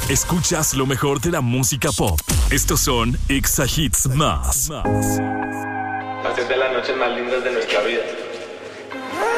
Escuchas lo mejor de la música pop. Estos son Exa Hits Más. Hacer de las noches más lindas de nuestra vida.